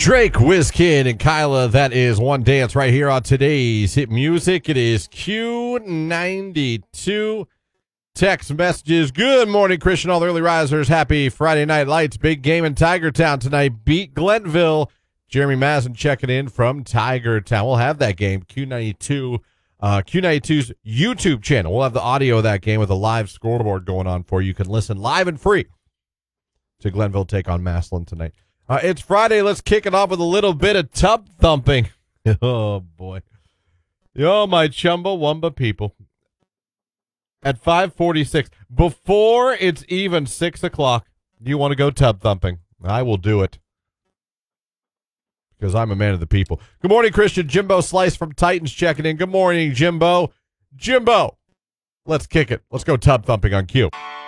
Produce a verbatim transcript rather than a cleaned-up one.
Drake, WizKid, and Kyla. That is One Dance right here on today's Hit Music. It is Q ninety-two. Text messages. Good morning, Christian. All the early risers. Happy Friday Night Lights. Big game in Tiger Town tonight. Beat Glenville. Jeremy Mazin checking in from Tiger Town. We'll have that game. Q ninety-two. Uh, Q ninety-two's YouTube channel. We'll have the audio of that game with a live scoreboard going on for you. You can listen live and free to Glenville take on Massillon tonight. Uh, it's Friday. Let's kick it off with a little bit of tub thumping. Oh, boy. Oh, my Chumbawamba people. At five forty-six, before it's even six o'clock, you want to go tub thumping. I will do it. Because I'm a man of the people. Good morning, Christian. Jimbo Slice from Titans checking in. Good morning, Jimbo. Jimbo, let's kick it. Let's go tub thumping on Q.